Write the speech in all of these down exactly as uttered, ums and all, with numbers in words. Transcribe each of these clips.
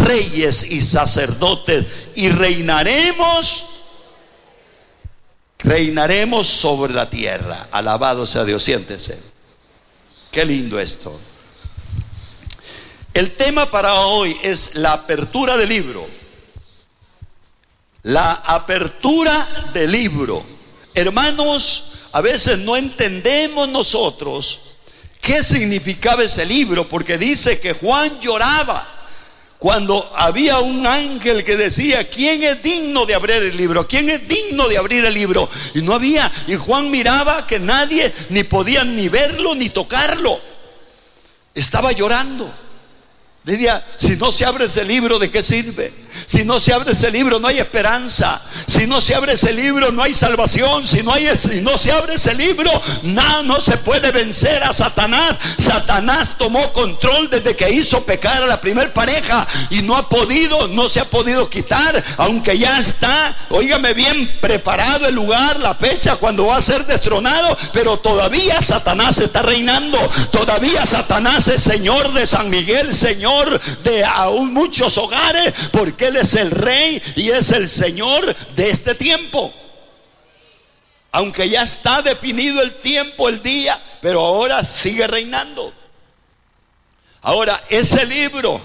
reyes y sacerdotes, y reinaremos, reinaremos sobre la tierra. Alabado sea Dios. Siéntese. Qué lindo esto. El tema para hoy es la apertura del libro. La apertura del libro. Hermanos, a veces no entendemos nosotros qué significaba ese libro, porque dice que Juan lloraba cuando había un ángel que decía: ¿quién es digno de abrir el libro? ¿Quién es digno de abrir el libro? Y no había, y Juan miraba que nadie ni podía ni verlo ni tocarlo. Estaba llorando. Decía: si no se abre ese libro, ¿de qué sirve? Si no se abre ese libro, no hay esperanza. Si no se abre ese libro, no hay salvación. Si no, hay, si no se abre ese libro, nada, no se puede vencer a Satanás. Satanás tomó control desde que hizo pecar a la primer pareja, y no ha podido, no se ha podido quitar, aunque ya está, óigame bien, preparado el lugar, la fecha cuando va a ser destronado. Pero todavía Satanás está reinando. Todavía Satanás es Señor de San Miguel, Señor de aún muchos hogares, porque Él es el Rey y es el Señor de este tiempo. Aunque ya está definido el tiempo, el día, pero ahora sigue reinando. Ahora, ese libro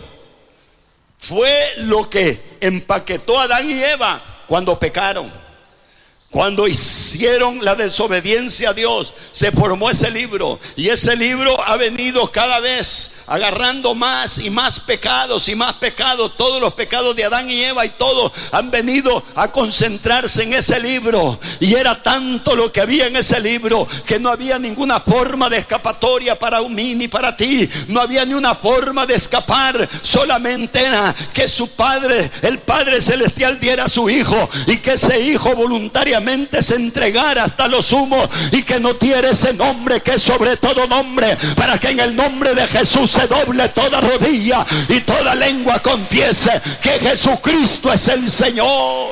fue lo que empaquetó a Adán y Eva cuando pecaron. Cuando hicieron la desobediencia a Dios, se formó ese libro. Y ese libro ha venido cada vez agarrando más y más pecados y más pecados. Todos los pecados de Adán y Eva y todos han venido a concentrarse en ese libro. Y era tanto lo que había en ese libro que no había ninguna forma de escapatoria para mí ni para ti. No había ni una forma de escapar. Solamente era que su Padre, el Padre Celestial, diera a su Hijo, y que ese Hijo voluntariamente se entregara hasta lo sumo, y que no tiene ese nombre que es sobre todo nombre, para que en el nombre de Jesús se doble toda rodilla y toda lengua confiese que Jesucristo es el Señor.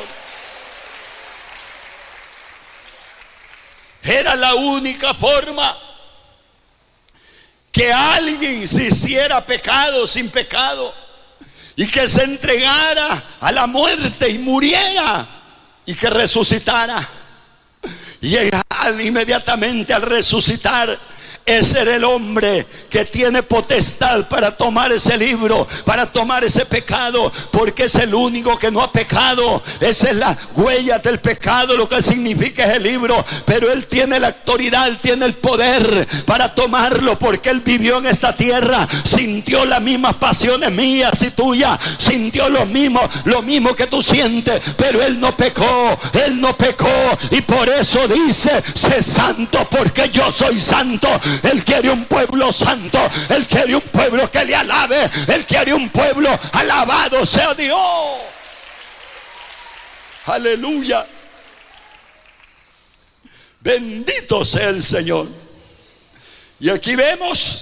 Era la única forma que alguien se hiciera pecado sin pecado, y que se entregara a la muerte y muriera, y que resucitara. Y al, inmediatamente al resucitar, ese era el hombre que tiene potestad para tomar ese libro, para tomar ese pecado, porque es el único que no ha pecado. Esa es la huella del pecado, lo que significa ese libro. Pero él tiene la autoridad, él tiene el poder para tomarlo, porque él vivió en esta tierra, sintió las mismas pasiones mías y tuyas, sintió lo mismo, lo mismo que tú sientes, pero él no pecó, él no pecó, y por eso dice: sé santo porque yo soy santo. Él quiere un pueblo santo, Él quiere un pueblo que le alabe, Él quiere un pueblo alabado sea Dios. Aleluya. Bendito sea el Señor. Y aquí vemos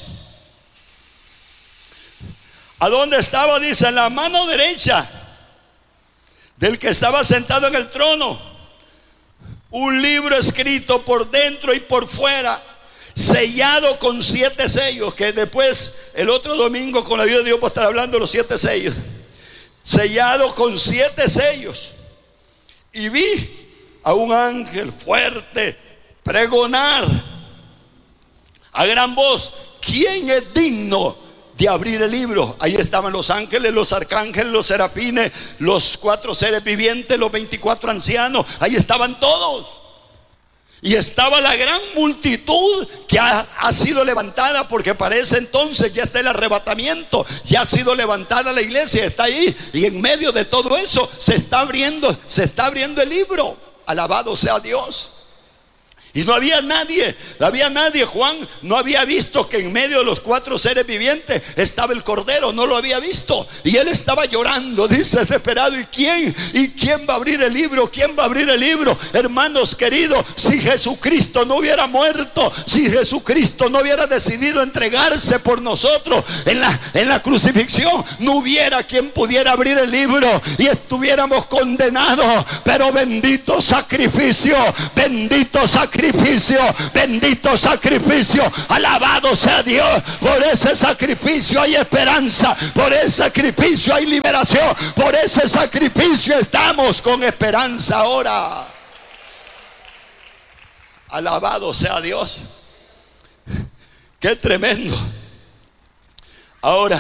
a dónde estaba, dice, en la mano derecha del que estaba sentado en el trono, un libro escrito por dentro y por fuera, sellado con siete sellos, que después el otro domingo con la ayuda de Dios voy a estar hablando de los siete sellos. Sellado con siete sellos. Y vi a un ángel fuerte pregonar a gran voz: ¿quién es digno de abrir el libro? Ahí estaban los ángeles, los arcángeles, los serafines, los cuatro seres vivientes, los veinticuatro ancianos. Ahí estaban todos. Y estaba la gran multitud que ha, ha sido levantada, porque para ese entonces ya está el arrebatamiento, ya ha sido levantada la iglesia, está ahí. Y en medio de todo eso se está abriendo, se está abriendo el libro. Alabado sea Dios. Y no había nadie, no había nadie. Juan no había visto que en medio de los cuatro seres vivientes estaba el Cordero, no lo había visto. Y él estaba llorando, dice, desesperado. ¿Y quién? ¿Y quién va a abrir el libro? ¿Quién va a abrir el libro? Hermanos queridos, si Jesucristo no hubiera muerto, si Jesucristo no hubiera decidido entregarse por nosotros en la, en la crucifixión, no hubiera quien pudiera abrir el libro y estuviéramos condenados. Pero bendito sacrificio, bendito sacrificio sacrificio, bendito sacrificio. Alabado sea Dios. Por ese sacrificio hay esperanza, por ese sacrificio hay liberación, por ese sacrificio estamos con esperanza ahora. Alabado sea Dios. Qué tremendo. Ahora,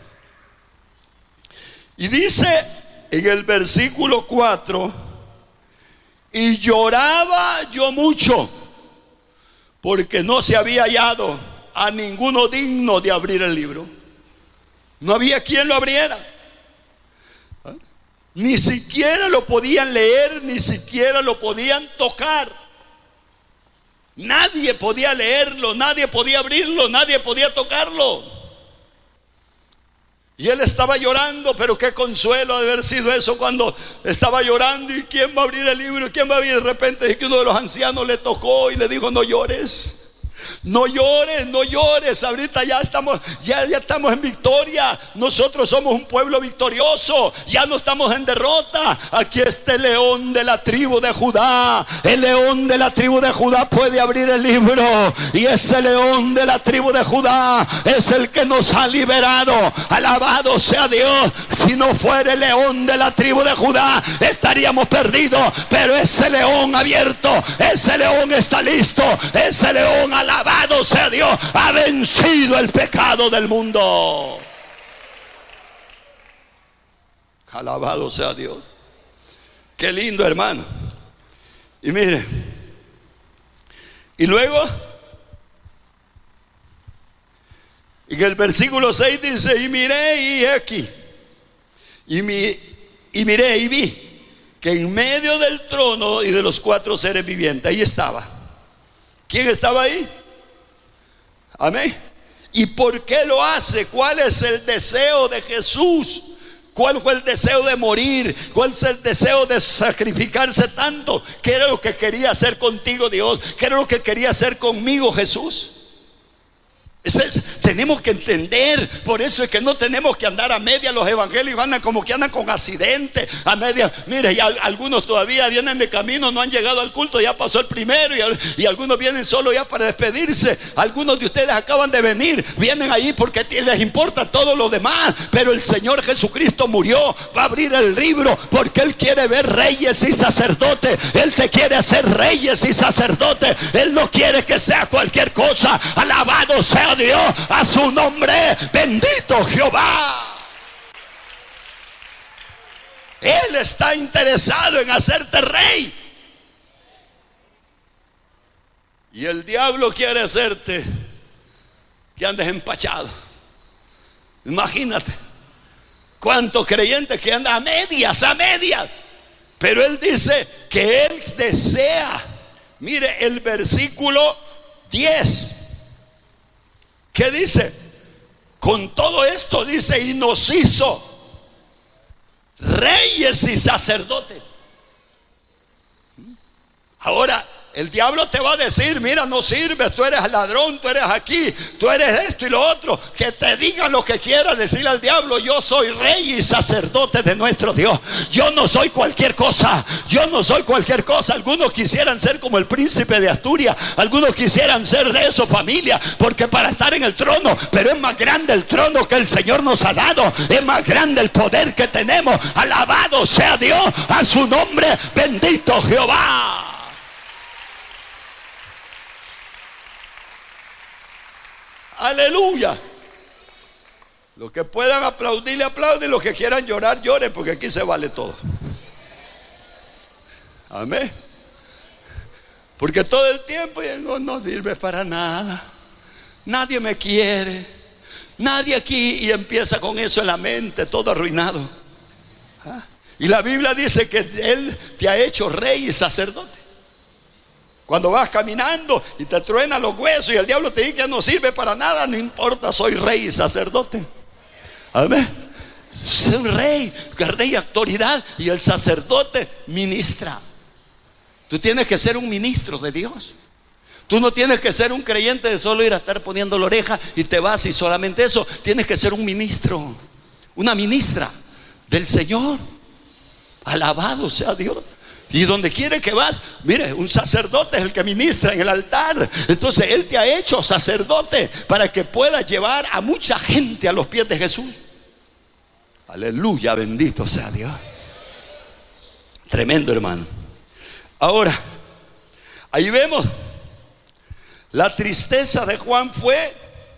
y dice en el versículo cuatro: y lloraba yo mucho, porque no se había hallado a ninguno digno de abrir el libro. No había quien lo abriera. ¿Ah? Ni siquiera lo podían leer, ni siquiera lo podían tocar. Nadie podía leerlo, nadie podía abrirlo, nadie podía tocarlo. Y él estaba llorando, pero qué consuelo de haber sido eso cuando estaba llorando. ¿Y quién va a abrir el libro? ¿Y quién va a abrir? De repente que uno de los ancianos le tocó y le dijo: no llores. No llores, no llores. Ahorita ya estamos, ya, ya estamos en victoria. Nosotros somos un pueblo victorioso. Ya no estamos en derrota. Aquí está el león de la tribu de Judá. El león de la tribu de Judá puede abrir el libro. Y ese león de la tribu de Judá es el que nos ha liberado. Alabado sea Dios. Si no fuera el león de la tribu de Judá, estaríamos perdidos. Pero ese león abierto, ese león está listo. Ese león alabado. Alabado sea Dios, ha vencido el pecado del mundo. Alabado sea Dios. Qué lindo, hermano. Y mire, y luego en el versículo seis dice: y miré y aquí, y, mi, y miré y vi que en medio del trono y de los cuatro seres vivientes, ahí estaba. ¿Quién estaba ahí? Amén. ¿Y por qué lo hace? ¿Cuál es el deseo de Jesús? ¿Cuál fue el deseo de morir? ¿Cuál es el deseo de sacrificarse tanto? ¿Qué era lo que quería hacer contigo Dios? ¿Qué era lo que quería hacer conmigo Jesús? Eso es, tenemos que entender. Por eso es que no tenemos que andar a media. Los evangelios andan como que andan con accidente a media. Mire, ya algunos todavía vienen de camino, no han llegado al culto, ya pasó el primero, y, y algunos vienen solo ya para despedirse. Algunos de ustedes acaban de venir, vienen ahí porque les importa todo lo demás. Pero el Señor Jesucristo murió, va a abrir el libro porque Él quiere ver reyes y sacerdotes. Él te quiere hacer reyes y sacerdotes. Él no quiere que sea cualquier cosa. Alabado sea Dios, a su nombre, bendito Jehová. Él está interesado en hacerte rey. Y el diablo quiere hacerte que andes empachado. Imagínate cuántos creyentes que andan a medias, a medias. Pero él dice que él desea. Mire el versículo diez. ¿Qué dice? Con todo esto dice: y nos hizo reyes y sacerdotes. Ahora el diablo te va a decir: mira, no sirves, tú eres ladrón, tú eres aquí, tú eres esto y lo otro. Que te digan lo que quieras decirle al diablo. Yo soy rey y sacerdote de nuestro Dios. Yo no soy cualquier cosa. Yo no soy cualquier cosa. Algunos quisieran ser como el príncipe de Asturias. Algunos quisieran ser de su familia, porque para estar en el trono. Pero es más grande el trono que el Señor nos ha dado. Es más grande el poder que tenemos. Alabado sea Dios, a su nombre, bendito Jehová. Aleluya. Los que puedan aplaudirle, aplauden. Los que quieran llorar, lloren, porque aquí se vale todo. Amén. Porque todo el tiempo no, no sirve para nada. Nadie me quiere. Nadie aquí. Y empieza con eso en la mente, todo arruinado. ¿Ah? Y la Biblia dice que Él te ha hecho rey y sacerdote. Cuando vas caminando y te truenan los huesos y el diablo te dice que no sirve para nada, no importa, soy rey y sacerdote. Amén. Soy un rey, que rey autoridad, y el sacerdote ministra. Tú tienes que ser un ministro de Dios. Tú no tienes que ser un creyente de solo ir a estar poniendo la oreja y te vas y solamente eso. Tienes que ser un ministro, una ministra del Señor. Alabado sea Dios. Y donde quiere que vas, mire, un sacerdote es el que ministra en el altar. Entonces Él te ha hecho sacerdote para que puedas llevar a mucha gente a los pies de Jesús. Aleluya, bendito sea Dios. Tremendo, hermano. Ahora, ahí vemos, la tristeza de Juan fue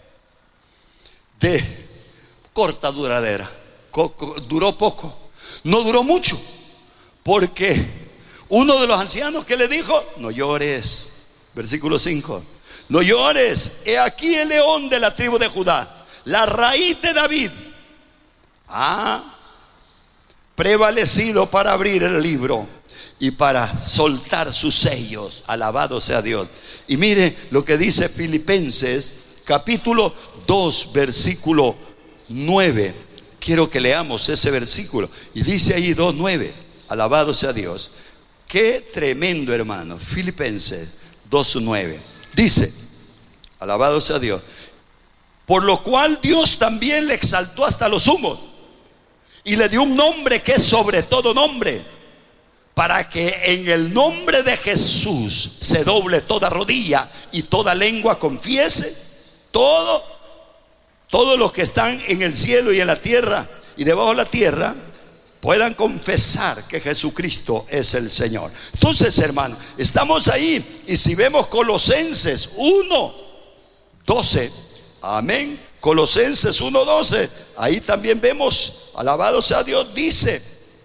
de corta duradera. Duró poco, no duró mucho, porque uno de los ancianos que le dijo: no llores, versículo cinco, no llores, he aquí el león de la tribu de Judá, la raíz de David, ha prevalecido para abrir el libro y para soltar sus sellos. Alabado sea Dios. Y mire lo que dice Filipenses capítulo dos versículo nueve. Quiero que leamos ese versículo. Y dice ahí dos nueve. Alabado sea Dios. Qué tremendo, hermano. Filipenses dos nueve. Dice, alabado sea Dios, por lo cual Dios también le exaltó hasta lo sumo y le dio un nombre que es sobre todo nombre, para que en el nombre de Jesús se doble toda rodilla y toda lengua confiese, todo, todos los que están en el cielo y en la tierra y debajo de la tierra, puedan confesar que Jesucristo es el Señor. Entonces, hermano, estamos ahí, y si vemos Colosenses uno doce, amén, Colosenses uno doce, ahí también vemos, alabado sea Dios, dice: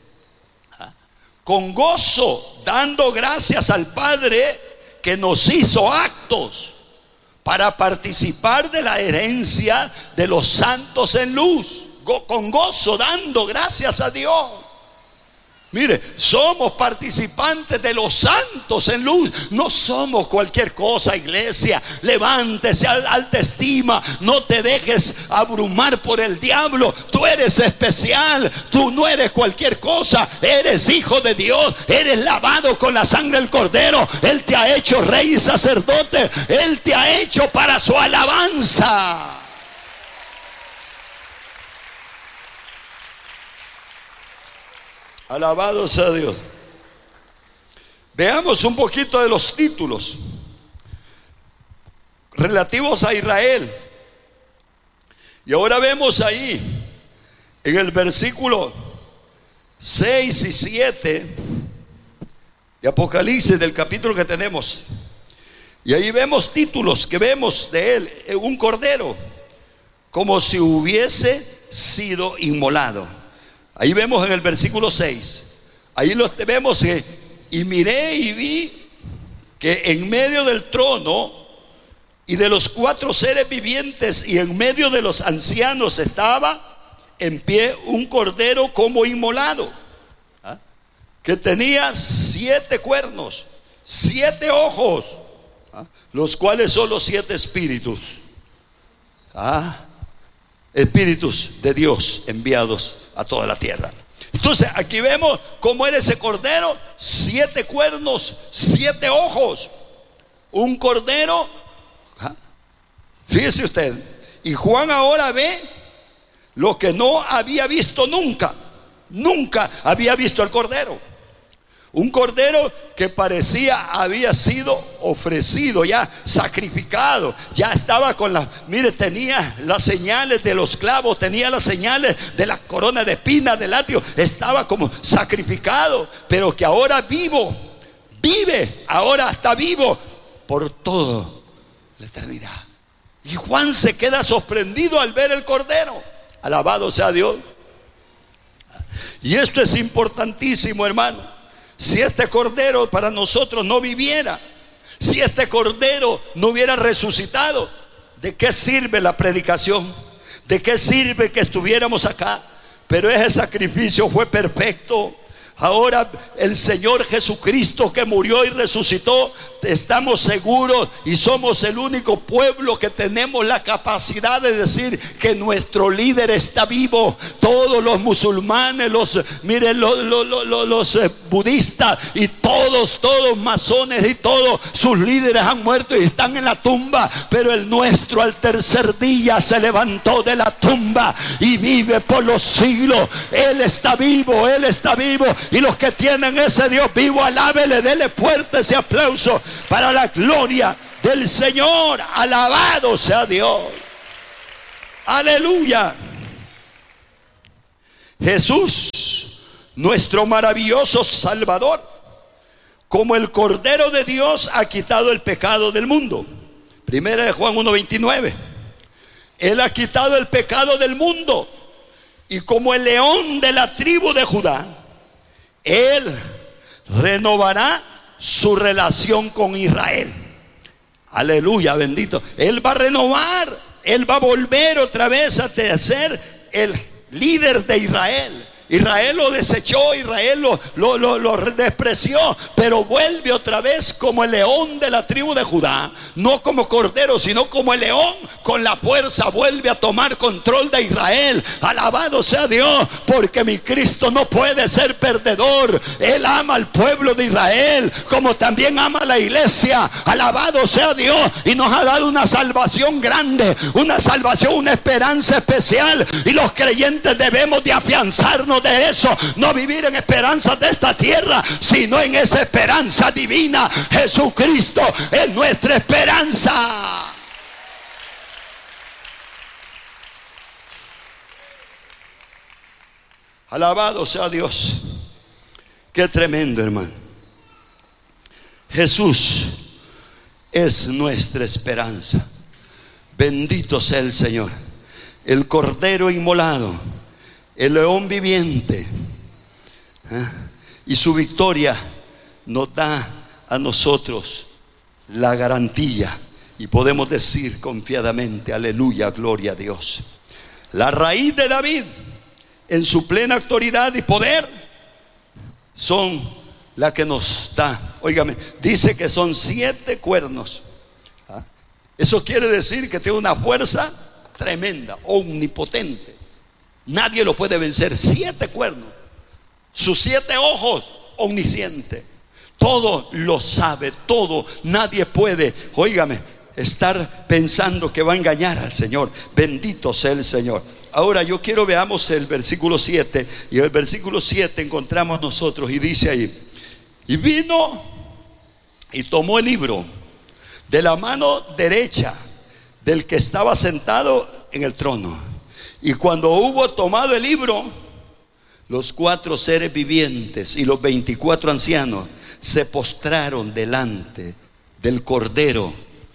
con gozo, dando gracias al Padre que nos hizo aptos para participar de la herencia de los santos en luz. Go, con gozo, dando gracias a Dios. Mire, somos participantes de los santos en luz. No somos cualquier cosa, iglesia. Levántese, alta estima. No te dejes abrumar por el diablo. Tú eres especial. Tú no eres cualquier cosa. Eres hijo de Dios. Eres lavado con la sangre del Cordero. Él te ha hecho rey y sacerdote. Él te ha hecho para su alabanza. Alabado sea Dios. Veamos un poquito de los títulos relativos a Israel. Y ahora vemos ahí en el versículo seis y siete de Apocalipsis, del capítulo que tenemos. Y ahí vemos títulos que vemos de él: un cordero como si hubiese sido inmolado. Ahí vemos en el versículo seis. Ahí lo vemos que, y miré y vi que en medio del trono y de los cuatro seres vivientes y en medio de los ancianos estaba en pie un cordero como inmolado, ¿ah? que tenía siete cuernos, siete ojos, ¿ah? los cuales son los siete espíritus, ¿ah? espíritus de Dios enviados a toda la tierra. Entonces aquí vemos cómo era ese cordero: siete cuernos, siete ojos, un cordero. ¿Ah? Fíjese usted. Y Juan ahora ve lo que no había visto nunca. Nunca había visto el cordero. Un cordero que parecía había sido ofrecido, ya sacrificado, ya estaba con la, mire, tenía las señales de los clavos, tenía las señales de la corona de espinas, del látigo, estaba como sacrificado, pero que ahora vivo, vive, ahora está vivo por toda la eternidad. Y Juan se queda sorprendido al ver el cordero. Alabado sea Dios. Y esto es importantísimo, hermano. Si este cordero para nosotros no viviera, si este cordero no hubiera resucitado, ¿de qué sirve la predicación? ¿De qué sirve que estuviéramos acá? Pero ese sacrificio fue perfecto. Ahora el Señor Jesucristo, que murió y resucitó, estamos seguros y somos el único pueblo que tenemos la capacidad de decir que nuestro líder está vivo. Todos los musulmanes, los, miren, los, los, los, los budistas y todos, todos masones y todos sus líderes han muerto y están en la tumba, pero el nuestro al tercer día se levantó de la tumba y vive por los siglos. Él está vivo, Él está vivo, y los que tienen ese Dios vivo, alábele, dele fuerte ese aplauso para la gloria del Señor. Alabado sea Dios. Aleluya. Jesús, nuestro maravilloso Salvador, como el Cordero de Dios, ha quitado el pecado del mundo. Primera de Juan uno veintinueve. Él ha quitado el pecado del mundo, y como el león de la tribu de Judá, Él renovará su relación con Israel. Aleluya, bendito. Él va a renovar, Él va a volver otra vez a ser el líder de Israel. Israel lo desechó, Israel lo, lo, lo, lo despreció, pero vuelve otra vez como el león de la tribu de Judá, no como cordero, sino como el león, con la fuerza vuelve a tomar control de Israel. Alabado sea Dios, porque mi Cristo no puede ser perdedor. Él ama al pueblo de Israel, como también ama a la iglesia. Alabado sea Dios, y nos ha dado una salvación grande, una salvación, una esperanza especial, y los creyentes debemos de afianzarnos de eso, no vivir en esperanzas de esta tierra, sino en esa esperanza divina. Jesucristo es nuestra esperanza. Alabado sea Dios. Qué tremendo, hermano. Jesús es nuestra esperanza. Bendito sea el Señor. El Cordero inmolado, el león viviente, ¿eh? Y su victoria nos da a nosotros la garantía, y podemos decir confiadamente: aleluya, gloria a Dios. La raíz de David, en su plena autoridad y poder, son la que nos da. Óigame, dice que son siete cuernos. ¿Ah? Eso quiere decir que tiene una fuerza tremenda, omnipotente. Nadie lo puede vencer. Siete cuernos, sus siete ojos, omnisciente. Todo lo sabe, todo. Nadie puede, óigame, estar pensando que va a engañar al Señor. Bendito sea el Señor. Ahora yo quiero veamos el versículo siete. Y en el versículo siete encontramos nosotros, y dice ahí: y vino y tomó el libro de la mano derecha del que estaba sentado en el trono. Y cuando hubo tomado el libro, los cuatro seres vivientes y los veinticuatro ancianos se postraron delante del Cordero.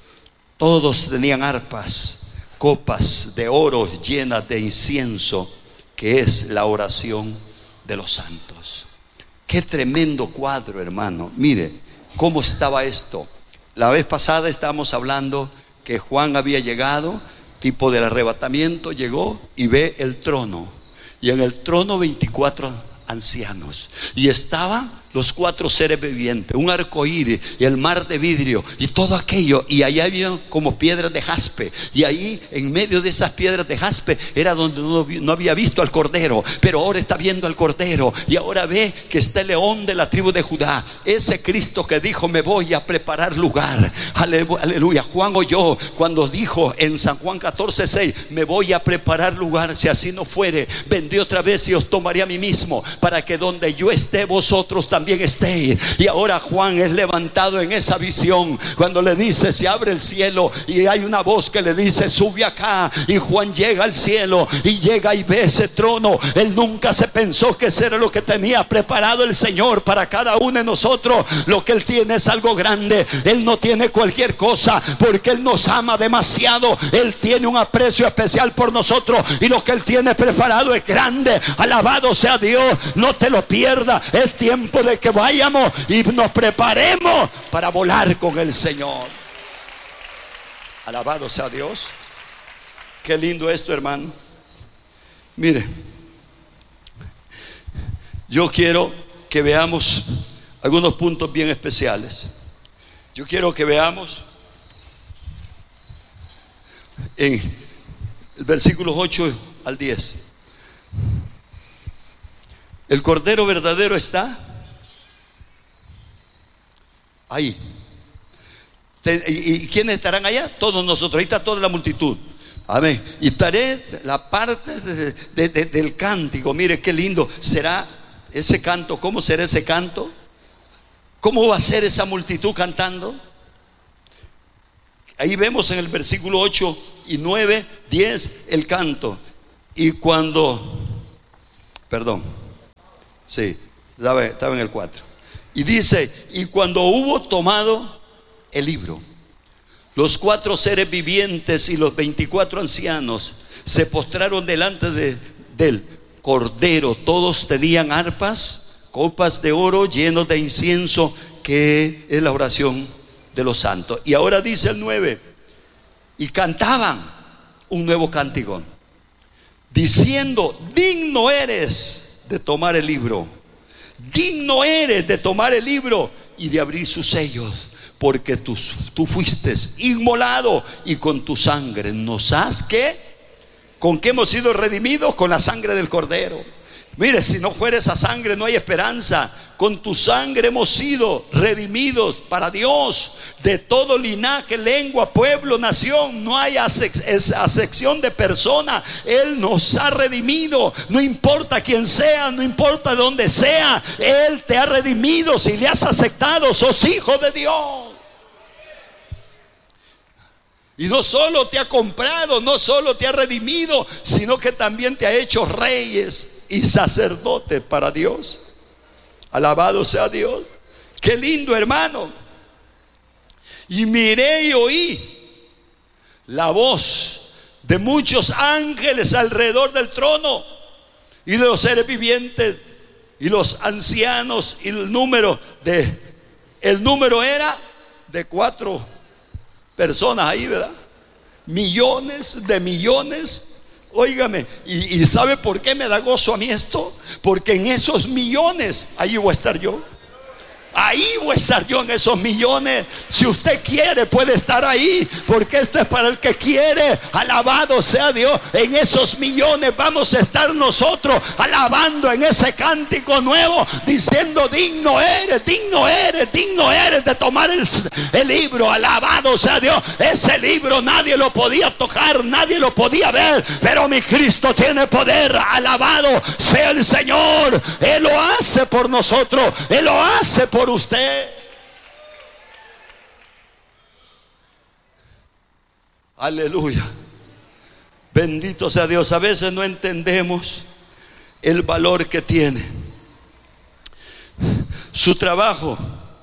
Todos tenían arpas, copas de oro llenas de incienso, que es la oración de los santos. Qué tremendo cuadro, hermano. Mire cómo estaba esto. La vez pasada estábamos hablando que Juan había llegado, tipo del arrebatamiento, llegó y ve el trono, y en el trono veinticuatro ancianos, y estaban los cuatro seres vivientes, un arco iris y el mar de vidrio y todo aquello, y allá había como piedras de jaspe, y ahí en medio de esas piedras de jaspe era donde no, no había visto al Cordero, pero ahora está viendo al Cordero, y ahora ve que está el león de la tribu de Judá, ese Cristo que dijo: me voy a preparar lugar. Aleluya. Juan oyó cuando dijo en San Juan catorce seis: me voy a preparar lugar, si así no fuere, vendré otra vez y os tomaré a mí mismo, para que donde yo esté, vosotros también también esté. Y ahora Juan es levantado en esa visión, cuando le dice: se abre el cielo, y hay una voz que le dice: sube acá. Y Juan llega al cielo y llega y ve ese trono. Él nunca se pensó que ese era lo que tenía preparado el Señor para cada uno de nosotros. Lo que Él tiene es algo grande. Él no tiene cualquier cosa, porque Él nos ama demasiado. Él tiene un aprecio especial por nosotros, y lo que Él tiene preparado es grande. Alabado sea Dios. No te lo pierdas. Es tiempo de que vayamos y nos preparemos para volar con el Señor. Alabado sea Dios. Qué lindo esto, hermano. Mire, yo quiero que veamos algunos puntos bien especiales. Yo quiero que veamos en el versículos ocho al diez. El Cordero verdadero está Ahí. ¿Y, y quiénes estarán allá? Todos nosotros. Ahí está toda la multitud. Amén. Y estaré la parte de, de, de, del cántico. Mire qué lindo será ese canto. ¿Cómo será ese canto? ¿Cómo va a ser esa multitud cantando? Ahí vemos en el versículo ocho y nueve, diez el canto. Y cuando, perdón, sí, estaba, estaba en el cuatro. Y dice, y cuando hubo tomado el libro, los cuatro seres vivientes y los veinticuatro ancianos se postraron delante de, del Cordero. Todos tenían arpas, copas de oro llenos de incienso, que es la oración de los santos. Y ahora dice el nueve, y cantaban un nuevo cántico, diciendo, digno eres de tomar el libro, digno eres de tomar el libro y de abrir sus sellos, porque tú, tú fuiste inmolado y con tu sangre nos has, ¿qué? ¿Con qué hemos sido redimidos? Con la sangre del Cordero. Mire, si no fuera esa sangre no hay esperanza. Con tu sangre hemos sido redimidos para Dios, de todo linaje, lengua, pueblo, nación. No hay acepción de persona. Él nos ha redimido. No importa quién sea, no importa dónde sea, Él te ha redimido. Si le has aceptado, sos hijo de Dios. Y no solo te ha comprado, no solo te ha redimido, sino que también te ha hecho reyes y sacerdotes para Dios. Alabado sea Dios. Qué lindo, hermano. Y miré y oí la voz de muchos ángeles alrededor del trono y de los seres vivientes y los ancianos, y el número de el número era de cuatro personas ahí, ¿verdad? Millones de millones. Óigame, y, y ¿sabe por qué me da gozo a mí esto? Porque en esos millones, ahí voy a estar yo. Ahí voy a estar yo en esos millones. Si usted quiere puede estar ahí, porque esto es para el que quiere. Alabado sea Dios. En esos millones vamos a estar nosotros alabando en ese cántico nuevo, diciendo, digno eres, digno eres, digno eres de tomar el, el libro. Alabado sea Dios. Ese libro nadie lo podía tocar, nadie lo podía ver, pero mi Cristo tiene poder. Alabado sea el Señor. Él lo hace por nosotros, Él lo hace por por usted. Aleluya. Bendito sea Dios. A veces no entendemos el valor que tiene su trabajo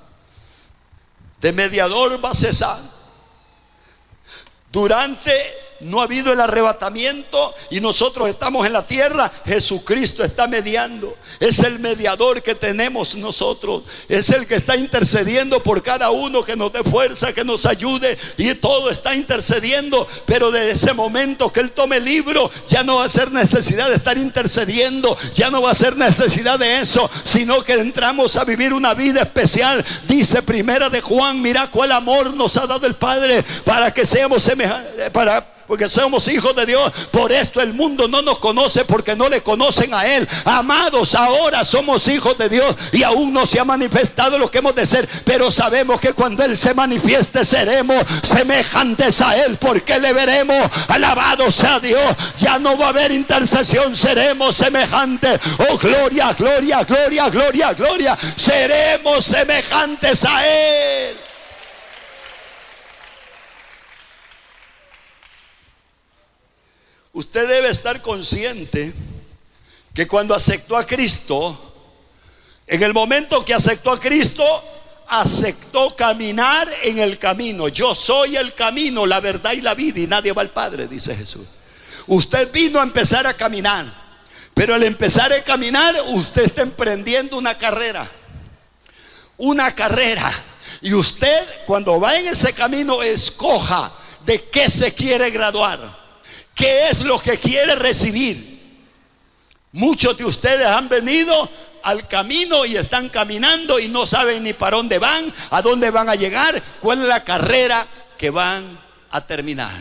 de mediador. Va a cesar. Durante no ha habido el arrebatamiento y nosotros estamos en la tierra. Jesucristo está mediando. Es el mediador que tenemos nosotros. Es el que está intercediendo por cada uno, que nos dé fuerza, que nos ayude, y todo está intercediendo. Pero desde ese momento que Él tome el libro, ya no va a ser necesidad de estar intercediendo, ya no va a ser necesidad de eso, sino que entramos a vivir una vida especial. Dice Primera de Juan, mira cuál amor nos ha dado el Padre para que seamos semejantes, para porque somos hijos de Dios. Por esto el mundo no nos conoce, porque no le conocen a Él. Amados, ahora somos hijos de Dios y aún no se ha manifestado lo que hemos de ser, pero sabemos que cuando Él se manifieste seremos semejantes a Él, porque le veremos. Alabado sea Dios. Ya no va a haber intercesión, seremos semejantes. Oh, gloria, gloria, gloria, gloria, gloria. Seremos semejantes a Él. Usted debe estar consciente que cuando aceptó a Cristo, en el momento que aceptó a Cristo, aceptó caminar en el camino. Yo soy el camino, la verdad y la vida, y nadie va al Padre, dice Jesús. Usted vino a empezar a caminar, pero al empezar a caminar, usted está emprendiendo una carrera. Una carrera. Y usted, cuando va en ese camino, escoja de qué se quiere graduar. ¿Qué es lo que quiere recibir? Muchos de ustedes han venido al camino y están caminando y no saben ni para dónde van, a dónde van a llegar, cuál es la carrera que van a terminar.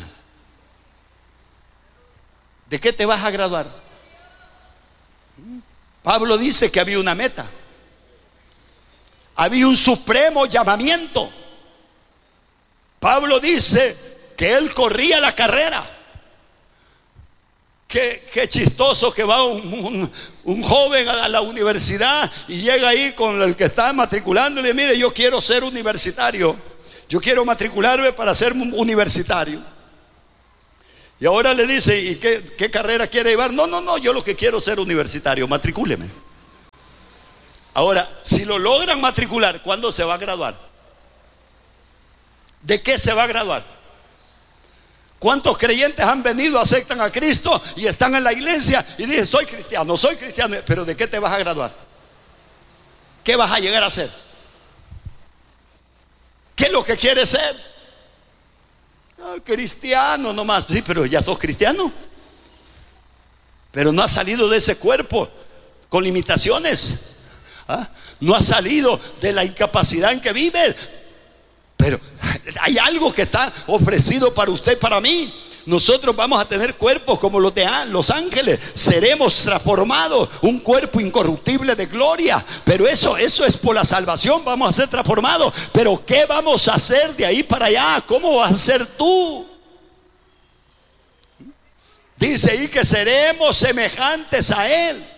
¿De qué te vas a graduar? Pablo dice que había una meta. había un supremo llamamiento. Pablo dice que él corría la carrera. Qué, qué chistoso que va un, un, un joven a la universidad y llega ahí con el que está matriculando y le dice: mire, yo quiero ser universitario, yo quiero matricularme para ser universitario. Y ahora le dice: ¿y qué, qué carrera quiere llevar? No, no, no, yo lo que quiero es ser universitario, matricúleme. Ahora, si lo logran matricular, ¿cuándo se va a graduar? ¿De qué se va a graduar? ¿Cuántos creyentes han venido, aceptan a Cristo y están en la iglesia y dicen: soy cristiano, soy cristiano? Pero ¿de qué te vas a graduar? ¿Qué vas a llegar a ser? ¿Qué es lo que quieres ser? Ah, cristiano nomás. Sí, pero ya sos cristiano. Pero no has salido de ese cuerpo con limitaciones. ¿Ah? No has salido de la incapacidad en que vives. Pero hay algo que está ofrecido para usted y para mí. Nosotros vamos a tener cuerpos como los de los ángeles. Seremos transformados, un cuerpo incorruptible de gloria. Pero eso, eso es por la salvación. Vamos a ser transformados. Pero ¿qué vamos a hacer de ahí para allá? ¿Cómo vas a ser tú? Dice ahí que seremos semejantes a Él.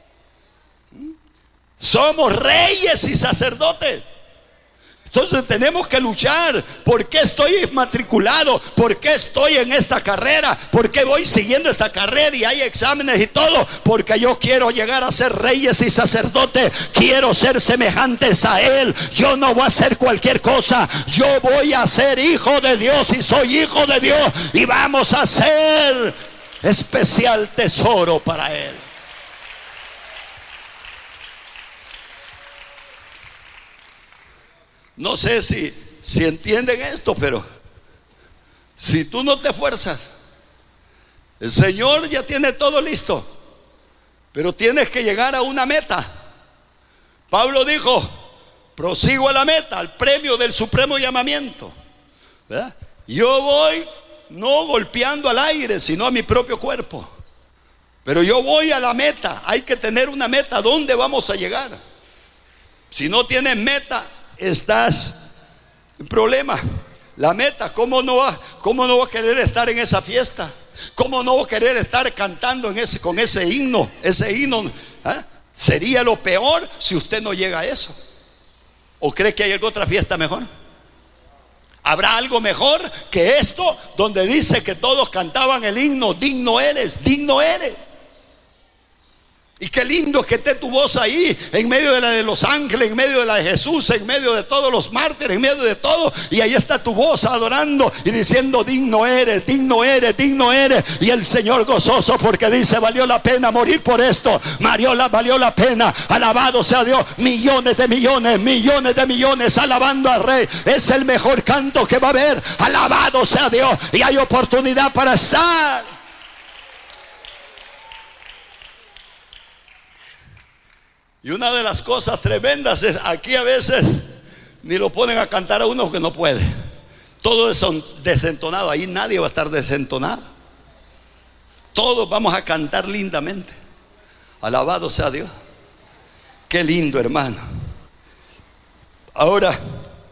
Somos reyes y sacerdotes. Entonces tenemos que luchar. ¿Por qué estoy matriculado? ¿Por qué estoy en esta carrera? ¿Por qué voy siguiendo esta carrera y hay exámenes y todo? Porque yo quiero llegar a ser reyes y sacerdotes. Quiero ser semejantes a Él. Yo no voy a hacer cualquier cosa. Yo voy a ser hijo de Dios y soy hijo de Dios. Y vamos a ser especial tesoro para Él. No sé si, si entienden esto, pero si tú no te esfuerzas, el Señor ya tiene todo listo, pero tienes que llegar a una meta. Pablo dijo: prosigo a la meta, al premio del supremo llamamiento. ¿Verdad? Yo voy no golpeando al aire, sino a mi propio cuerpo. Pero yo voy a la meta. Hay que tener una meta. ¿Dónde vamos a llegar? Si no tienes meta, estás en problema. La meta, ¿cómo no va, cómo no va a querer estar en esa fiesta? ¿Cómo no va a querer estar cantando en ese, con ese himno? Ese himno, ¿eh? Sería lo peor si usted no llega a eso. ¿O cree que hay alguna otra fiesta mejor? ¿Habrá algo mejor que esto, donde dice que todos cantaban el himno: digno eres, digno eres? Y qué lindo que esté tu voz ahí, en medio de la de los ángeles, en medio de la de Jesús, en medio de todos los mártires, en medio de todo. Y ahí está tu voz adorando y diciendo: digno eres, digno eres, digno eres. Y el Señor gozoso porque dice: valió la pena morir por esto. Valió la, valió la pena. Alabado sea Dios. Millones de millones, millones de millones alabando al Rey. Es el mejor canto que va a haber. Alabado sea Dios. Y hay oportunidad para estar. Y una de las cosas tremendas es, aquí a veces ni lo ponen a cantar a uno que no puede. Todo es desentonado. Ahí nadie va a estar desentonado. Todos vamos a cantar lindamente. Alabado sea Dios. Qué lindo, hermano. Ahora,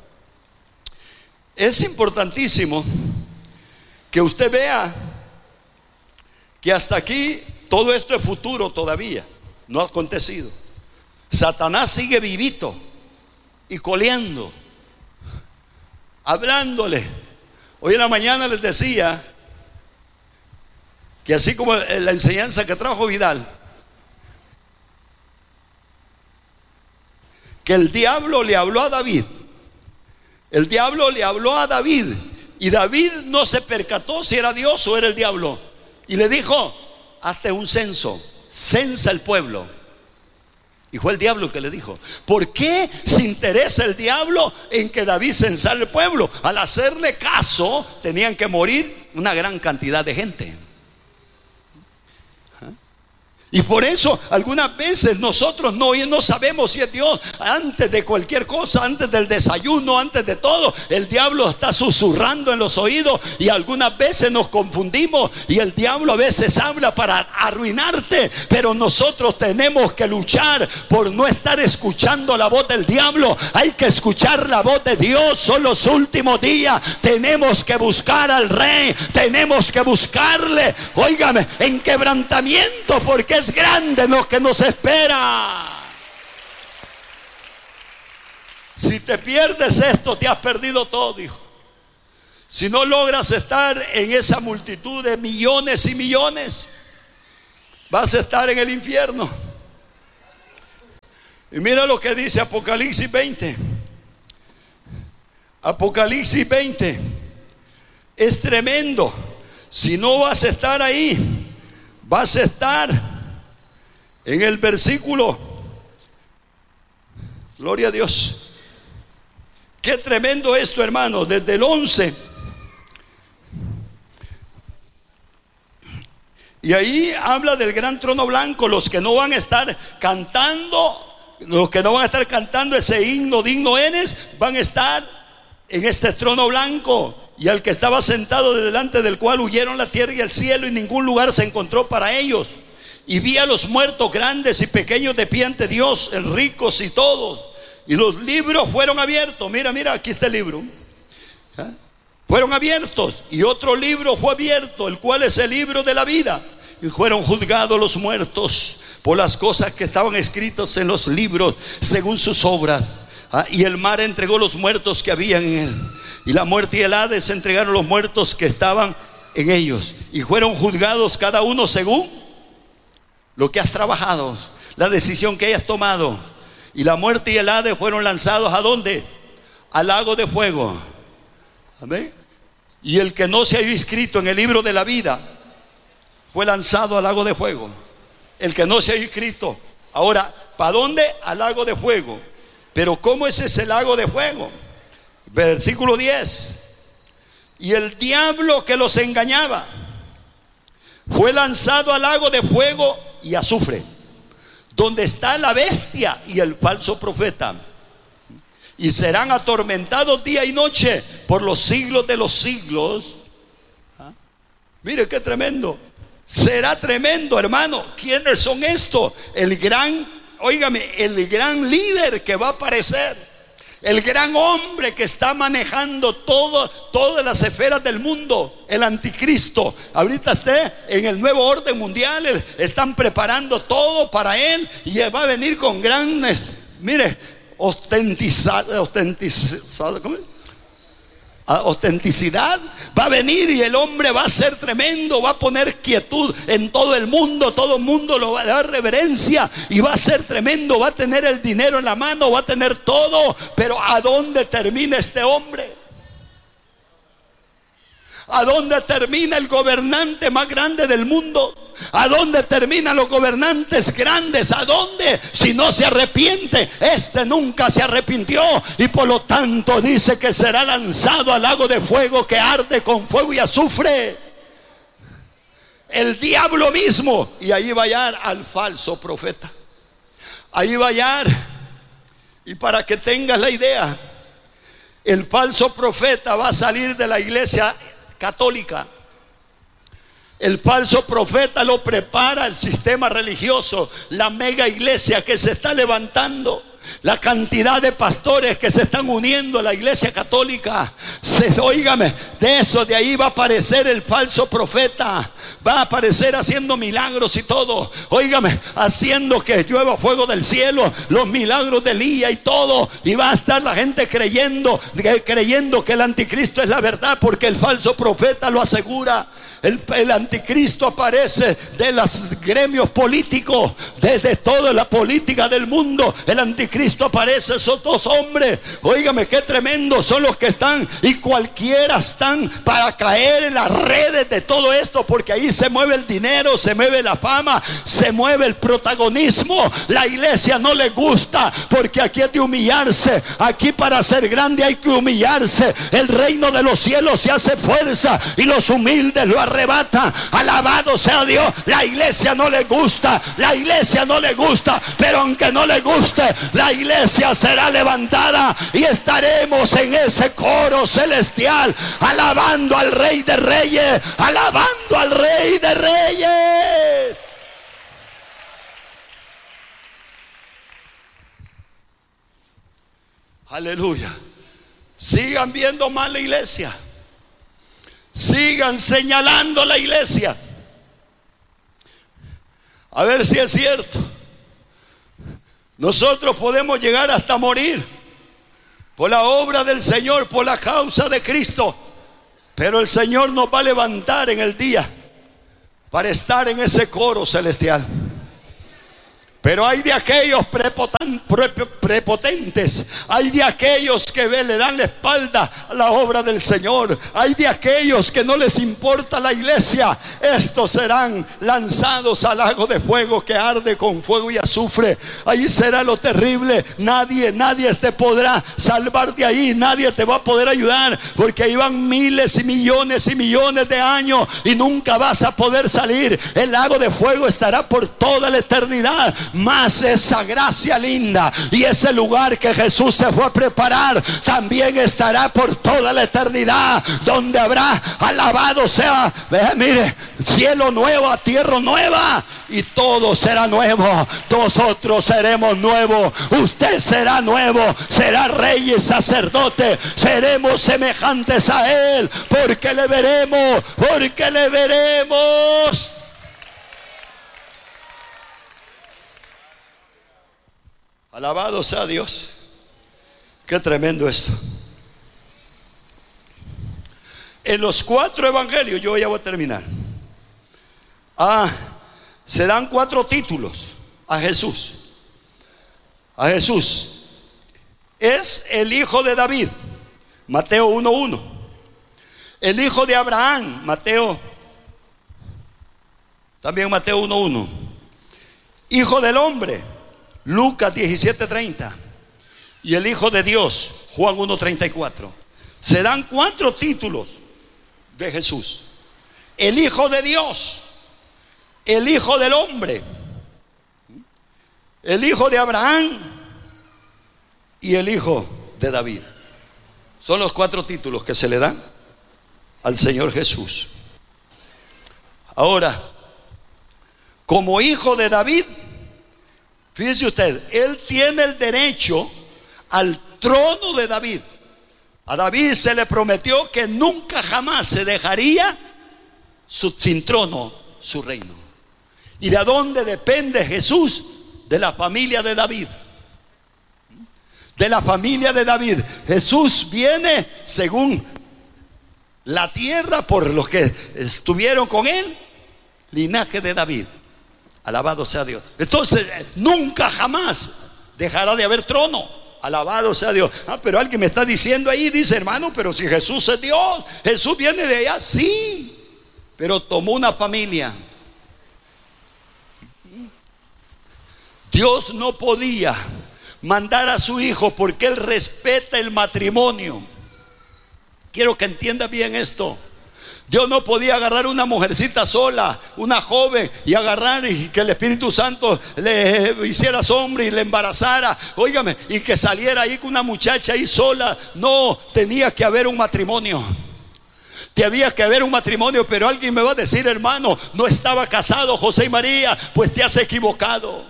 es importantísimo que usted vea que hasta aquí todo esto es futuro todavía. No ha acontecido. Satanás sigue vivito y coleando, hablándole. Hoy en la mañana les decía que así como la enseñanza que trajo Vidal, que el diablo le habló a David. El diablo le habló a David y David no se percató si era Dios o era el diablo. Y le dijo: hazte un censo, censa el pueblo. Y fue el diablo que le dijo. ¿Por qué se interesa el diablo en que David censara el pueblo? Al hacerle caso, tenían que morir una gran cantidad de gente. Y por eso algunas veces nosotros no, no sabemos si es Dios. Antes de cualquier cosa, antes del desayuno, antes de todo, el diablo está susurrando en los oídos. Y algunas veces nos confundimos y el diablo a veces habla para arruinarte. Pero nosotros tenemos que luchar por no estar escuchando la voz del diablo. Hay que escuchar la voz de Dios. Son los últimos días. Tenemos que buscar al Rey. Tenemos que buscarle, óigame, en quebrantamiento, porque es grande lo que nos espera. Si te pierdes esto, te has perdido todo, hijo. Si no logras estar en esa multitud de millones y millones, vas a estar en el infierno. Y mira lo que dice Apocalipsis veinte. Apocalipsis veinte es tremendo. Si no vas a estar ahí, vas a estar en el versículo, gloria a Dios. Qué tremendo esto, hermano. Desde el once. Y ahí habla del gran trono blanco. Los que no van a estar cantando, los que no van a estar cantando ese himno, digno eres, van a estar en este trono blanco. Y al que estaba sentado delante del cual huyeron la tierra y el cielo, y ningún lugar se encontró para ellos. Y vi a los muertos grandes y pequeños de pie ante Dios, el ricos y todos. Y los libros fueron abiertos. Mira, mira, aquí está el libro. ¿Ah? Fueron abiertos. Y otro libro fue abierto, el cual es el libro de la vida. Y fueron juzgados los muertos por las cosas que estaban escritas en los libros, según sus obras. ¿Ah? Y el mar entregó los muertos que habían en él. Y la muerte y el Hades entregaron los muertos que estaban en ellos. Y fueron juzgados cada uno según lo que has trabajado, la decisión que hayas tomado. Y la muerte y el Hades fueron lanzados ¿a dónde? Al lago de fuego. Amén. Y el que no se haya inscrito en el libro de la vida fue lanzado al lago de fuego. El que no se haya inscrito. Ahora, ¿para dónde? Al lago de fuego. Pero ¿cómo es ese lago de fuego? Versículo diez. Y el diablo que los engañaba fue lanzado al lago de fuego y azufre, donde está la bestia y el falso profeta, y serán atormentados día y noche por los siglos de los siglos. ¿Ah? Mire qué tremendo. Será tremendo, hermano. ¿Quiénes son estos? El gran, óigame, el gran líder que va a aparecer. El gran hombre que está manejando todo, todas las esferas del mundo, el anticristo. Ahorita está en el nuevo orden mundial. Están preparando todo para él. Y va a venir con gran, mire, ostentizado, ostentizado, ¿cómo es? Ostenticidad. Va a venir y el hombre va a ser tremendo. Va a poner quietud en todo el mundo. Todo el mundo lo va a dar reverencia y va a ser tremendo. Va a tener el dinero en la mano, va a tener todo. Pero ¿a dónde termina este hombre? ¿A dónde termina el gobernante más grande del mundo? ¿A dónde terminan los gobernantes grandes? ¿A dónde? Si no se arrepiente. Este nunca se arrepintió y por lo tanto dice que será lanzado al lago de fuego que arde con fuego y azufre. El diablo mismo. Y ahí va a hallar al falso profeta. Ahí va a hallar. Y para que tengas la idea, el falso profeta va a salir de la iglesia católica. El falso profeta lo prepara el sistema religioso, la mega iglesia que se está levantando, la cantidad de pastores que se están uniendo a la iglesia católica. Se, óigame, de eso, de ahí va a aparecer el falso profeta. Va a aparecer haciendo milagros y todo. Óigame, haciendo que llueva fuego del cielo, los milagros de Elías y todo. Y va a estar la gente creyendo, creyendo que el anticristo es la verdad, porque el falso profeta lo asegura. El, el anticristo aparece de los gremios políticos, desde toda la política del mundo. El anticristo Cristo aparece, esos dos hombres, óigame, qué tremendo son los que están, y cualquiera están para caer en las redes de todo esto, porque ahí se mueve el dinero, se mueve la fama, se mueve el protagonismo. La iglesia no le gusta, porque aquí es de humillarse. Aquí para ser grande hay que humillarse. El reino de los cielos se hace fuerza y los humildes lo arrebatan. Alabado sea Dios. La iglesia no le gusta, la iglesia no le gusta, pero aunque no le guste, la iglesia será levantada y estaremos en ese coro celestial, alabando al Rey de Reyes, alabando al Rey de Reyes. Aleluya. Sigan viendo mal la iglesia, sigan señalando la iglesia, a ver si es cierto. Nosotros podemos llegar hasta morir por la obra del Señor, por la causa de Cristo, pero el Señor nos va a levantar en el día para estar en ese coro celestial. Pero hay de aquellos prepotentes, hay de aquellos que le dan la espalda a la obra del Señor, hay de aquellos que no les importa la iglesia. Estos serán lanzados al lago de fuego que arde con fuego y azufre. Ahí será lo terrible. Nadie, nadie te podrá salvar de ahí, nadie te va a poder ayudar, porque ahí van miles y millones y millones de años y nunca vas a poder salir. El lago de fuego estará por toda la eternidad. Más esa gracia linda y ese lugar que Jesús se fue a preparar también estará por toda la eternidad, donde habrá, alabado sea, ve, mire, cielo nuevo, tierra nueva, y todo será nuevo. Nosotros seremos nuevos, usted será nuevo, será rey y sacerdote, seremos semejantes a Él, porque le veremos, porque le veremos. Alabado sea Dios. Qué tremendo esto. En los cuatro evangelios, yo ya voy a terminar, ah, se dan cuatro títulos a Jesús. A Jesús es el hijo de David, Mateo uno uno. El hijo de Abraham, Mateo, también Mateo uno uno. Hijo del hombre, Lucas diecisiete treinta. Y el Hijo de Dios, Juan uno treinta y cuatro. Se dan cuatro títulos de Jesús: el Hijo de Dios, el Hijo del hombre, el Hijo de Abraham y el Hijo de David. Son los cuatro títulos que se le dan al Señor Jesús. Ahora, como hijo de David, fíjese usted, él tiene el derecho al trono de David. A David se le prometió que nunca jamás se dejaría su, sin trono su reino. ¿Y de dónde depende Jesús? De la familia de David. De la familia de David. Jesús viene según la tierra, por los que estuvieron con él, linaje de David. Alabado sea Dios. Entonces nunca jamás dejará de haber trono. Alabado sea Dios. Ah, pero alguien me está diciendo ahí, dice, hermano, pero si Jesús es Dios, Jesús viene de allá. Sí, pero tomó una familia. Dios no podía mandar a su hijo porque Él respeta el matrimonio. Quiero que entienda bien esto. Dios no podía agarrar una mujercita sola, una joven, y agarrar y que el Espíritu Santo le hiciera sombra y le embarazara, óigame, y que saliera ahí con una muchacha ahí sola. No, tenía que haber un matrimonio. Tenía que haber un matrimonio. Pero alguien me va a decir, hermano, no estaba casado José y María. Pues te has equivocado.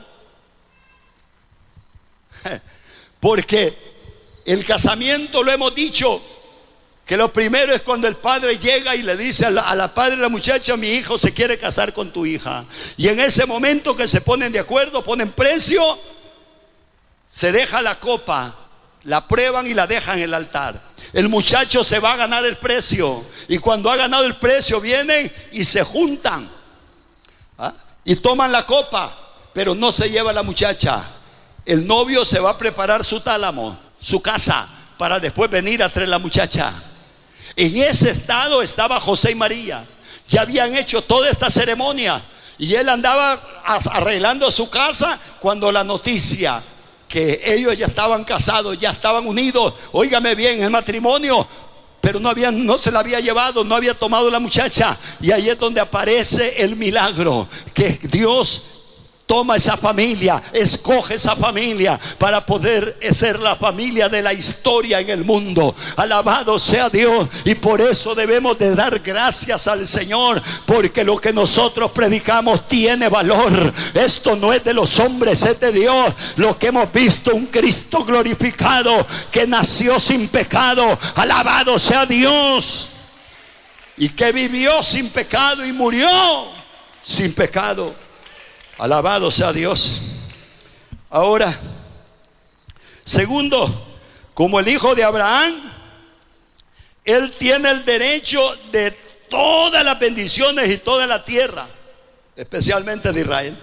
Porque el casamiento, lo hemos dicho, que lo primero es cuando el padre llega y le dice a la, a la padre de la muchacha: mi hijo se quiere casar con tu hija. Y en ese momento que se ponen de acuerdo, ponen precio, se deja la copa, la prueban y la dejan en el altar. El muchacho se va a ganar el precio, y cuando ha ganado el precio vienen y se juntan, ¿ah? Y toman la copa, pero no se lleva la muchacha. el novio se va a preparar su tálamo, su casa, para después venir a traer la muchacha. En ese estado estaba José y María. Ya habían hecho toda esta ceremonia y él andaba arreglando su casa cuando la noticia que ellos ya estaban casados, ya estaban unidos, óigame bien, el matrimonio, pero no, habían, no se la había llevado, no había tomado la muchacha. Y ahí es donde aparece el milagro, que Dios toma esa familia, escoge esa familia para poder ser la familia de la historia en el mundo. Alabado sea Dios. Y por eso debemos de dar gracias al Señor, porque lo que nosotros predicamos tiene valor. Esto no es de los hombres, es de Dios. Lo que hemos visto, un Cristo glorificado que nació sin pecado. Alabado sea Dios. Y que vivió sin pecado y murió sin pecado. Alabado sea Dios. Ahora, segundo, como el hijo de Abraham, él tiene el derecho de todas las bendiciones y toda la tierra, especialmente de Israel.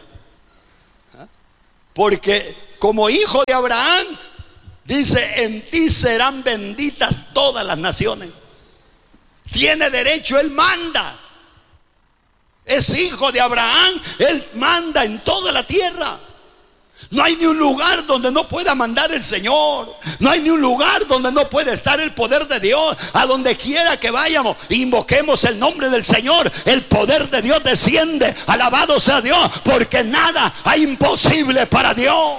Porque como hijo de Abraham, dice, en ti serán benditas todas las naciones. Tiene derecho, él manda. Es hijo de Abraham, él manda en toda la tierra. No hay ni un lugar donde no pueda mandar el Señor. No hay ni un lugar donde no pueda estar el poder de Dios. A donde quiera que vayamos, invoquemos el nombre del Señor, el poder de Dios desciende. Alabado sea Dios, porque nada hay imposible para Dios.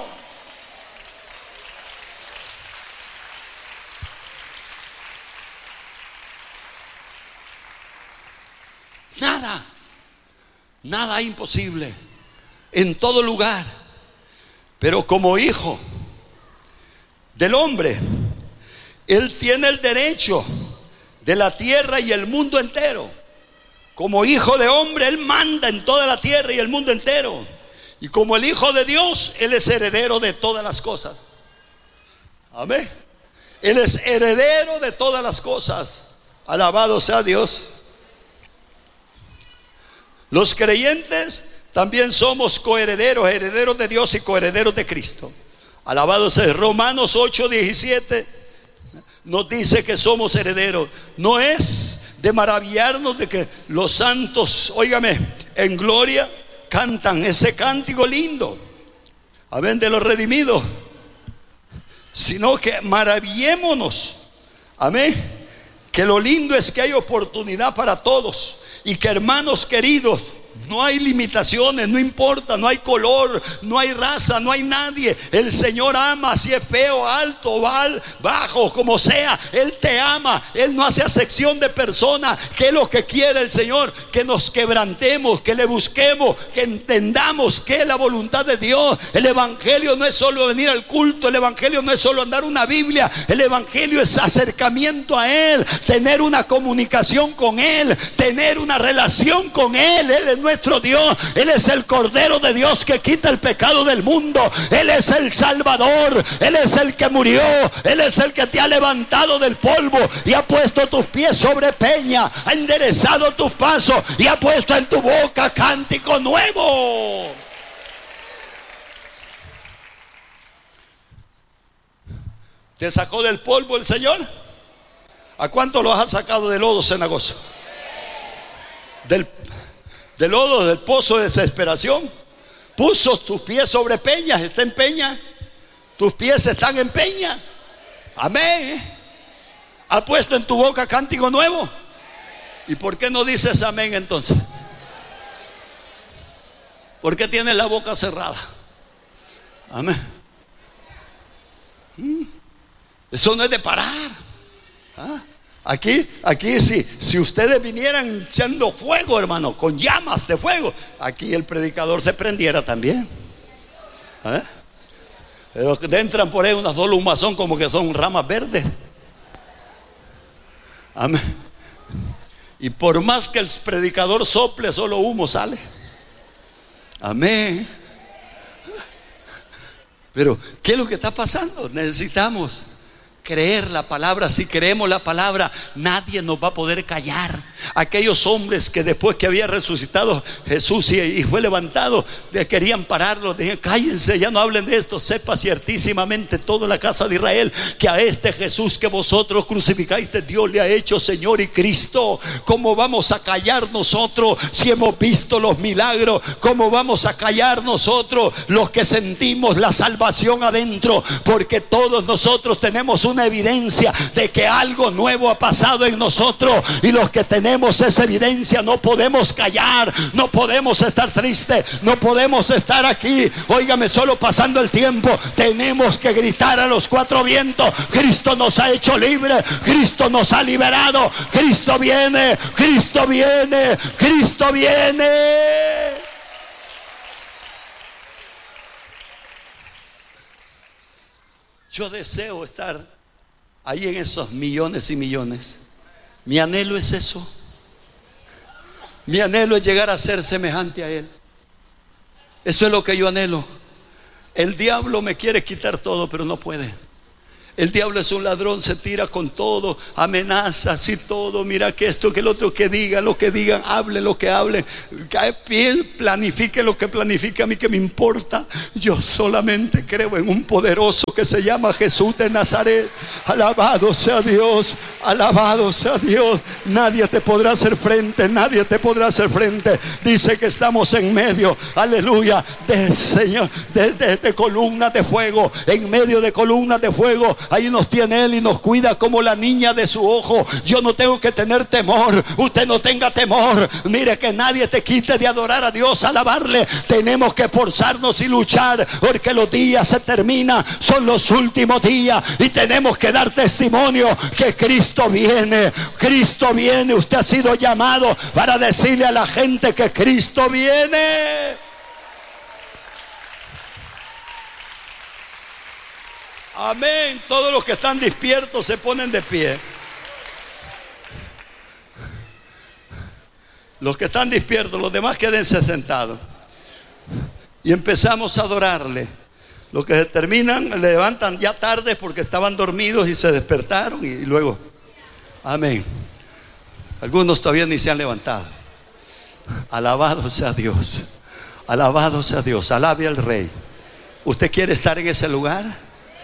Nada. Nada imposible en todo lugar. Pero como hijo del hombre, él tiene el derecho de la tierra y el mundo entero. Como hijo de hombre, él manda en toda la tierra y el mundo entero. Y como el hijo de Dios, él es heredero de todas las cosas. Amén. Él es heredero de todas las cosas. Alabado sea Dios. Los creyentes también somos coherederos, herederos de Dios y coherederos de Cristo. Alabado sea. Romanos ocho diecisiete nos dice que somos herederos. No es de maravillarnos de que los santos, óigame, en gloria cantan ese cántico lindo, amén, de los redimidos, sino que maravillémonos, amén, que lo lindo es que hay oportunidad para todos. Y que, hermanos queridos, no hay limitaciones, no importa, no hay color, no hay raza, no hay nadie. El Señor ama, si es feo, alto, val, bajo, como sea, Él te ama. Él no hace acepción de personas. ¿Qué es lo que quiere el Señor? Que nos quebrantemos, que le busquemos, que entendamos qué es la voluntad de Dios. El evangelio no es solo venir al culto, el evangelio no es solo andar una Biblia, el evangelio es acercamiento a Él, tener una comunicación con Él, tener una relación con Él. Él es nuestro Dios, Él es el Cordero de Dios que quita el pecado del mundo. Él es el Salvador, Él es el que murió, Él es el que te ha levantado del polvo y ha puesto tus pies sobre peña, ha enderezado tus pasos y ha puesto en tu boca cántico nuevo. ¿Te sacó del polvo el Señor? ¿A cuánto los ha sacado del lodo cenagoso? Del Del lodo, del pozo de desesperación. Puso tus pies sobre peñas. Está en peña. Tus pies están en peña. Amén. Ha puesto en tu boca cántico nuevo. ¿Y por qué no dices amén entonces? ¿Por qué tienes la boca cerrada? Amén. Eso no es de parar. ¿Ah? Aquí, aquí si, si ustedes vinieran echando fuego, hermano, con llamas de fuego, aquí el predicador se prendiera también. ¿Eh? Pero entran por ahí una sola humazón como que son ramas verdes. Amén. Y por más que el predicador sople, solo humo sale. Amén. Pero ¿qué es lo que está pasando? Necesitamos creer la palabra. Si creemos la palabra, nadie nos va a poder callar. Aquellos hombres que después que había resucitado Jesús y, y fue levantado, querían pararlo, decían: cállense, ya no hablen de esto. Sepa ciertísimamente toda la casa de Israel que a este Jesús que vosotros crucificáis, Dios le ha hecho Señor y Cristo. ¿Cómo vamos a callar nosotros si hemos visto los milagros? ¿Cómo vamos a callar nosotros los que sentimos la salvación adentro? Porque todos nosotros tenemos una evidencia de que algo nuevo ha pasado en nosotros, y los que tenemos esa evidencia no podemos callar, no podemos estar tristes, no podemos estar aquí, óigame, solo pasando el tiempo. Tenemos que gritar a los cuatro vientos: Cristo nos ha hecho libre, Cristo nos ha liberado, Cristo viene, Cristo viene, Cristo viene. Yo deseo estar ahí en esos millones y millones. Mi anhelo es eso. Mi anhelo es llegar a ser semejante a Él. Eso es lo que yo anhelo. El diablo me quiere quitar todo, pero no puede. El diablo es un ladrón, se tira con todo, amenazas y todo. Mira que esto, que el otro, que digan lo que digan, hablen lo que hablen, planifique lo que planifique. A mí que me importa. Yo solamente creo en un poderoso que se llama Jesús de Nazaret. Alabado sea Dios, alabado sea Dios. Nadie te podrá hacer frente, nadie te podrá hacer frente. Dice que estamos en medio, aleluya, de Señor, de, de, de columnas de fuego, en medio de columnas de fuego. Ahí nos tiene Él y nos cuida como la niña de su ojo. Yo no tengo que tener temor. Usted no tenga temor. Mire, que nadie te quite de adorar a Dios, alabarle. Tenemos que esforzarnos y luchar, porque los días se terminan, son los últimos días, y tenemos que dar testimonio que Cristo viene. Cristo viene. Usted ha sido llamado para decirle a la gente que Cristo viene. Amén. Todos los que están despiertos se ponen de pie. Los que están despiertos, los demás quédense sentados. Y empezamos a adorarle. Los que se terminan, le levantan ya tarde porque estaban dormidos y se despertaron, y luego, amén. Algunos todavía ni se han levantado. Alabado sea Dios. Alabado sea Dios. Alabe al Rey. ¿Usted quiere estar en ese lugar?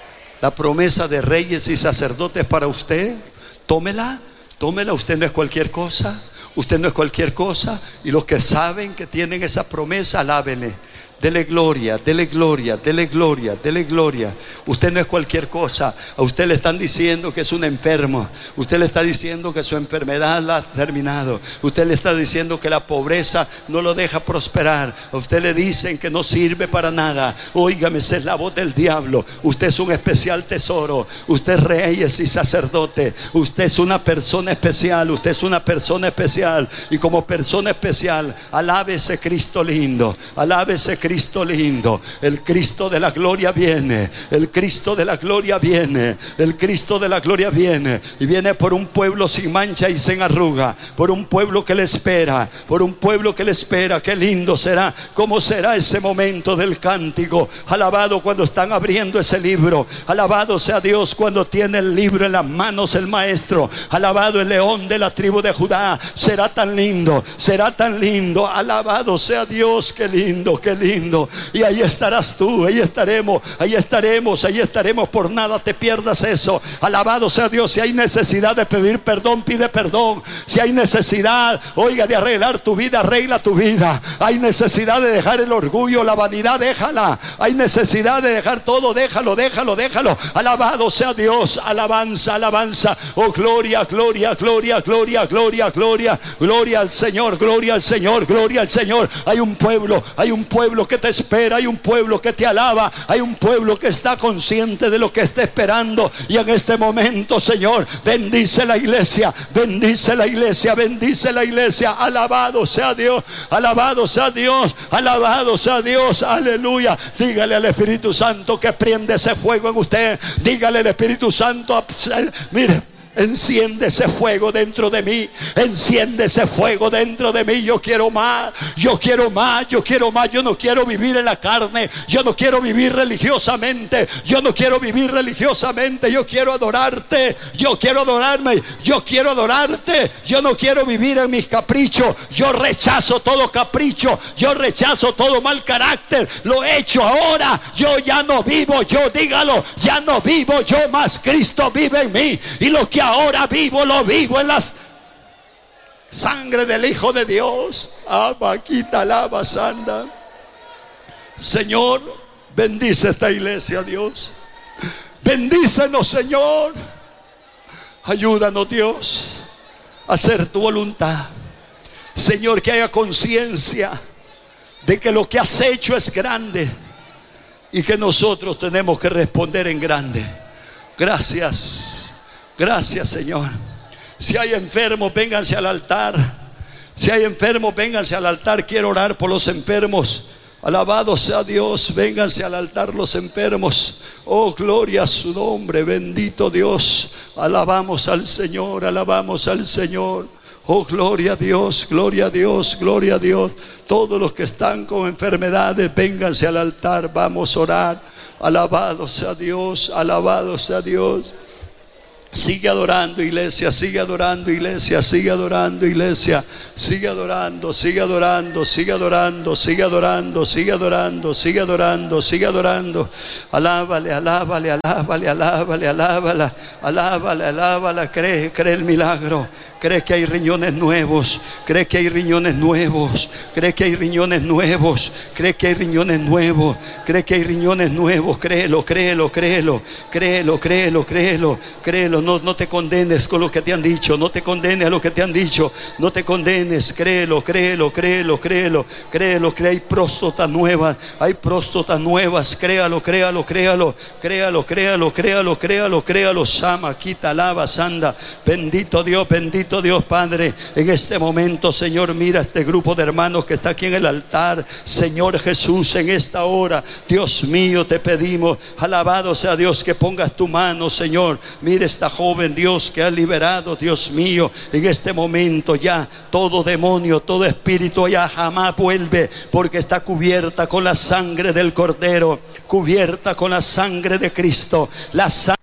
La promesa de reyes y sacerdotes para usted, tómela, tómela. Usted no es cualquier cosa, usted no es cualquier cosa. Y los que saben que tienen esa promesa, alábenle. Dele gloria, dele gloria, dele gloria, dele gloria. Usted no es cualquier cosa. A usted le están diciendo que es un enfermo. Usted le está diciendo que su enfermedad la ha terminado. Usted le está diciendo que la pobreza no lo deja prosperar. A usted le dicen que no sirve para nada. Óigame, esa es la voz del diablo. Usted es un especial tesoro. Usted es rey y sacerdote. Usted es una persona especial. Usted es una persona especial. Y como persona especial, alábese Cristo lindo. Alábese Cristo Cristo lindo. El Cristo de la gloria viene. El Cristo de la gloria viene. El Cristo de la gloria viene. Y viene por un pueblo sin mancha y sin arruga. Por un pueblo que le espera. Por un pueblo que le espera. Qué lindo será. ¿Cómo será ese momento del cántico? Alabado cuando están abriendo ese libro. Alabado sea Dios cuando tiene el libro en las manos el maestro. Alabado el león de la tribu de Judá. Será tan lindo. Será tan lindo. Alabado sea Dios. Qué lindo, qué lindo. Y ahí estarás tú, ahí estaremos, ahí estaremos, ahí estaremos. Por nada te pierdas eso. Alabado sea Dios. Si hay necesidad de pedir perdón, pide perdón. Si hay necesidad, oiga, de arreglar tu vida, arregla tu vida. Hay necesidad de dejar el orgullo, la vanidad, déjala. Hay necesidad de dejar todo, déjalo, déjalo, déjalo. Alabado sea Dios. Alabanza, alabanza. Oh, gloria, gloria, gloria, gloria, gloria, gloria. Gloria al Señor, gloria al Señor, gloria al Señor. Hay un pueblo, hay un pueblo que te espera, hay un pueblo que te alaba, hay un pueblo que está consciente de lo que está esperando. Y en este momento, Señor, bendice la iglesia, bendice la iglesia, bendice la iglesia. Alabado sea Dios, alabado sea Dios, alabado sea Dios, aleluya. Dígale al Espíritu Santo que prende ese fuego en usted. Dígale al Espíritu Santo, mire, Enciende ese fuego dentro de mí. Enciende ese fuego dentro de mí. Yo quiero más. Yo quiero más. Yo quiero más. Yo no quiero vivir en la carne. Yo no quiero vivir religiosamente. Yo no quiero vivir religiosamente. Yo quiero adorarte. Yo quiero adorarme. Yo quiero adorarte. Yo no quiero vivir en mis caprichos. Yo rechazo todo capricho. Yo rechazo todo mal carácter. Lo he hecho ahora. Yo ya no vivo. Yo dígalo. Ya no vivo yo más. Cristo vive en mí. Y lo que ahora vivo, lo vivo en la sangre del Hijo de Dios. Abaquita lava sanda. Señor, bendice esta iglesia, Dios. Bendícenos, Señor. Ayúdanos, Dios, a hacer tu voluntad. Señor, que haya conciencia de que lo que has hecho es grande y que nosotros tenemos que responder en grande. Gracias. Gracias, Señor. Si hay enfermos, vénganse al altar. Si hay enfermos, vénganse al altar. Quiero orar por los enfermos. Alabado sea Dios. Vénganse al altar los enfermos. Oh, gloria a su nombre. Bendito Dios. Alabamos al Señor. Alabamos al Señor. Oh, gloria a Dios, gloria a Dios, gloria a Dios. Todos los que están con enfermedades, vénganse al altar. Vamos a orar. Alabado sea Dios. Alabado sea Dios. Sigue adorando, iglesia, sigue adorando, iglesia, sigue adorando, iglesia, sigue adorando, sigue adorando, sigue adorando, sigue adorando, sigue adorando, sigue adorando, sigue adorando. Alábale, alábale, alábale, alábale, alábale, alábale, alábale. Cree, cree el milagro. Cree que hay riñones nuevos. Cree que hay riñones nuevos. Cree que hay riñones nuevos. Cree que hay riñones nuevos. Cree que hay riñones nuevos. Créelo, créelo, créelo. Créelo, créelo, créelo. Créelo. No, no te condenes con lo que te han dicho. No te condenes a lo que te han dicho. No te condenes. Créelo, créelo, créelo, créelo. Créelo, que hay próstatas nuevas. Hay próstatas nuevas. Créalo, créalo, créalo. Créalo, créalo, créalo, créalo, créalo. Sama, quita, lava, sanda. Bendito Dios, bendito Dios Padre. En este momento, Señor, mira este grupo de hermanos que está aquí en el altar. Señor Jesús, en esta hora, Dios mío, te pedimos, alabado sea Dios, que pongas tu mano, Señor. Mira esta joven, Dios, que ha liberado, Dios mío, en este momento ya todo demonio, todo espíritu ya jamás vuelve, porque está cubierta con la sangre del Cordero, cubierta con la sangre de Cristo, la sangre